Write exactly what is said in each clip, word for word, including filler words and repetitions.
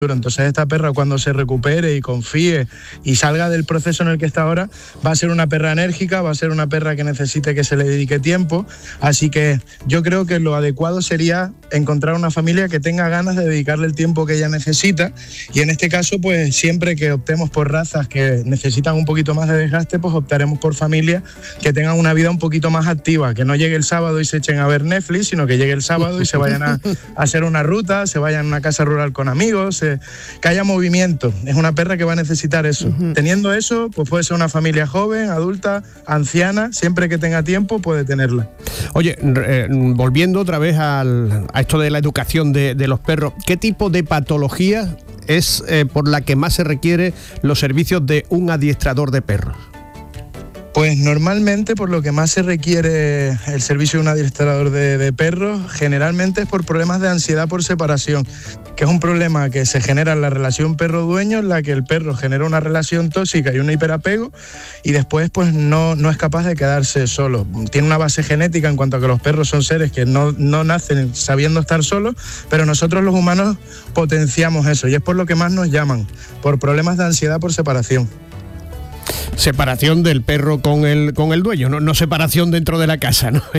Entonces esta perra, cuando se recupere y confíe y salga del proceso en el que está ahora, va a ser una perra enérgica, va a ser una perra que necesite que se le dedique tiempo. Así que yo creo que lo adecuado sería encontrar una familia que tenga ganas de dedicarle el tiempo que ella necesita, y en este caso pues siempre que optemos por razas que necesitan un poquito más de desgaste, pues optaremos por familias que tengan una vida un poquito más activa, que no llegue el sábado y se echen a ver Netflix, sino que llegue el sábado y se vayan a, a hacer una ruta, se vayan a una casa rural con amigos, se, que haya movimiento. Es una perra que va a necesitar eso. Uh-huh. Teniendo eso, pues puede ser una familia joven, adulta, anciana, siempre que tenga tiempo puede tenerla. Oye, eh, volviendo otra vez al, a esto de la educación de, de los perros, ¿qué tipo de patología es eh, por la que más se requiere los servicios de un adiestrador de perros? Pues normalmente por lo que más se requiere el servicio de un adiestrador de, de perros, generalmente es por problemas de ansiedad por separación, que es un problema que se genera en la relación perro-dueño, en la que el perro genera una relación tóxica y un hiperapego, y después pues no, no es capaz de quedarse solo. Tiene una base genética en cuanto a que los perros son seres que no, no nacen sabiendo estar solos, pero nosotros los humanos potenciamos eso, y es por lo que más nos llaman, por problemas de ansiedad por separación. Separación del perro con el con el dueño, no, no separación dentro de la casa, ¿no?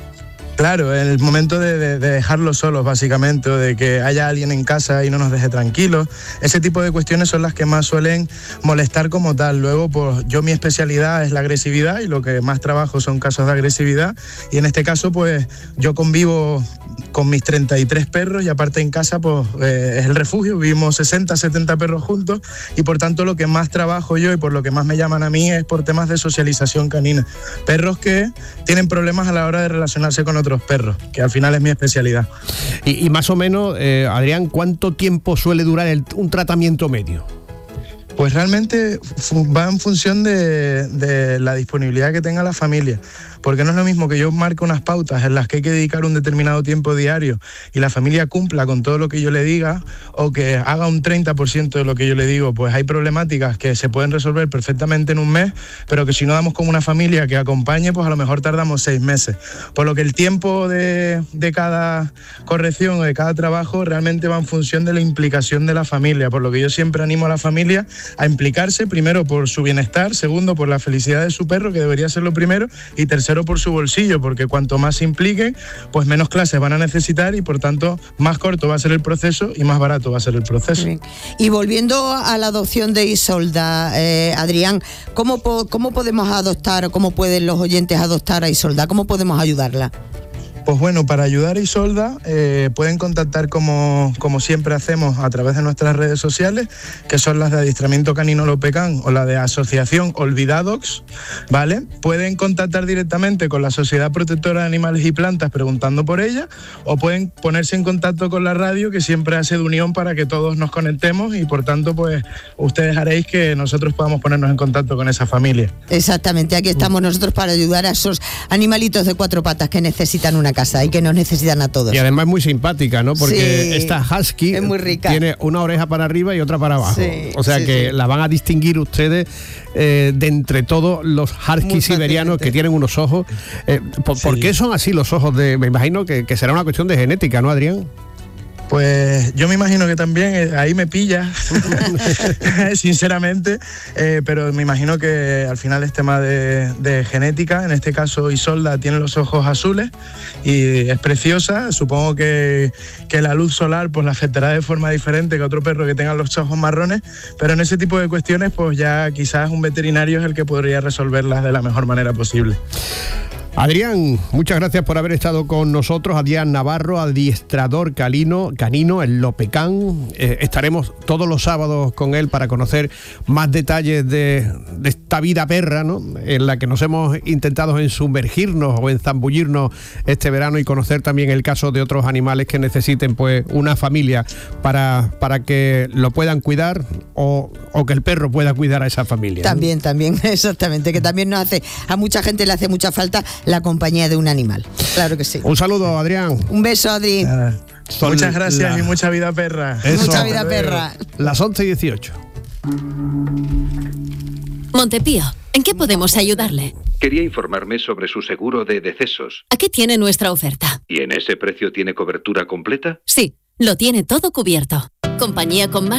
Claro, en el momento de, de, de dejarlos solos, básicamente, o de que haya alguien en casa y no nos deje tranquilos. Ese tipo de cuestiones son las que más suelen molestar como tal. Luego, pues yo mi especialidad es la agresividad y lo que más trabajo son casos de agresividad. Y en este caso, pues yo convivo con mis treinta y tres perros, y aparte en casa, pues eh, es el refugio. Vivimos sesenta, setenta perros juntos, y por tanto lo que más trabajo yo y por lo que más me llaman a mí es por temas de socialización canina. Perros que tienen problemas a la hora de relacionarse con otros perros, que al final es mi especialidad. Y, y más o menos, eh, Adrián, ¿cuánto tiempo suele durar el, un tratamiento medio? Pues realmente va en función de, de la disponibilidad que tenga la familia, porque no es lo mismo que yo marque unas pautas en las que hay que dedicar un determinado tiempo diario y la familia cumpla con todo lo que yo le diga, o que haga un treinta por ciento de lo que yo le digo. Pues hay problemáticas que se pueden resolver perfectamente en un mes, pero que si no damos con una familia que acompañe, pues a lo mejor tardamos seis meses. Por lo que el tiempo de, de cada corrección o de cada trabajo realmente va en función de la implicación de la familia, por lo que yo siempre animo a la familia a implicarse, primero por su bienestar, segundo por la felicidad de su perro, que debería ser lo primero, y tercero por su bolsillo, porque cuanto más se impliquen, pues menos clases van a necesitar y por tanto más corto va a ser el proceso y más barato va a ser el proceso. Bien. Y volviendo a la adopción de Isolda, eh, Adrián, ¿cómo, po- ¿cómo podemos adoptar o cómo pueden los oyentes adoptar a Isolda? ¿Cómo podemos ayudarla? Pues bueno, para ayudar a Isolda eh, pueden contactar como, como siempre hacemos a través de nuestras redes sociales, que son las de Adiestramiento Canino Lopecán o la de Asociación Olvidadogs, ¿vale? Pueden contactar directamente con la Sociedad Protectora de Animales y Plantas preguntando por ella, o pueden ponerse en contacto con la radio, que siempre hace de unión para que todos nos conectemos, y por tanto pues ustedes haréis que nosotros podamos ponernos en contacto con esa familia. Exactamente, aquí estamos nosotros para ayudar a esos animalitos de cuatro patas que necesitan una casa y que nos necesitan a todos. Y además es muy simpática, ¿no? Porque sí, esta husky es muy rica. Tiene una oreja para arriba y otra para abajo. Sí, o sea sí, que sí. La van a distinguir ustedes eh, de entre todos los huskies siberianos que tienen unos ojos. Eh, ¿por, sí. ¿Por qué son así los ojos? De, me imagino que, que será una cuestión de genética, ¿no, Adrián? Pues yo me imagino que también, eh, ahí me pilla, sinceramente, eh, pero me imagino que al final es tema de, de genética. En este caso Isolda tiene los ojos azules y es preciosa. Supongo que, que la luz solar pues la afectará de forma diferente que otro perro que tenga los ojos marrones, pero en ese tipo de cuestiones pues ya quizás un veterinario es el que podría resolverlas de la mejor manera posible. Adrián, muchas gracias por haber estado con nosotros. Adrián Navarro, adiestrador canino, canino en Lopecán. Eh, estaremos todos los sábados con él para conocer más detalles de, de esta vida perra, ¿no?, en la que nos hemos intentado ensumergirnos o enzambullirnos este verano, y conocer también el caso de otros animales que necesiten pues una familia para, para que lo puedan cuidar, o, o que el perro pueda cuidar a esa familia, ¿no? También, también, exactamente, que también nos hace, a mucha gente le hace mucha falta la compañía de un animal. Claro que sí. Un saludo, Adrián. Un beso, Adri. Uh, muchas gracias la... y mucha vida perra. Eso. Mucha vida perra. Las once y dieciocho. Montepío, ¿en qué podemos ayudarle? Quería informarme sobre su seguro de decesos. Aquí tiene nuestra oferta. ¿Y en ese precio tiene cobertura completa? Sí, lo tiene todo cubierto. compañía con más